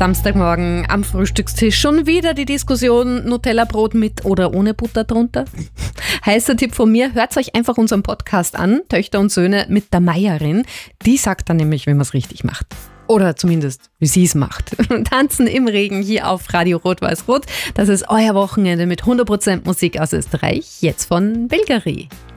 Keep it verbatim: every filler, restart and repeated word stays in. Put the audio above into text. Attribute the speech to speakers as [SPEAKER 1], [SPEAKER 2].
[SPEAKER 1] Samstagmorgen am Frühstückstisch schon wieder die Diskussion Nutella-Brot mit oder ohne Butter drunter? Heißer Tipp von mir, hört euch einfach unseren Podcast an, Töchter und Söhne mit der Meierin. Die sagt dann nämlich, wie man es richtig macht. Oder zumindest, wie sie es macht. Tanzen im Regen hier auf Radio Rot-Weiß-Rot. Das ist euer Wochenende mit hundert Prozent Musik aus Österreich, jetzt von Belgari.